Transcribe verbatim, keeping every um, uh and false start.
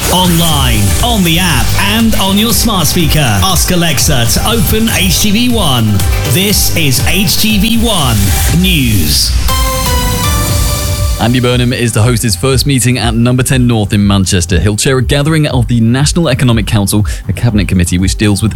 Online, on the app, and on your smart speaker. Ask Alexa to open H T V one. This is H T V one News. Andy Burnham is to host his first meeting at Number ten North in Manchester. He'll chair a gathering of the National Economic Council, a cabinet committee which deals with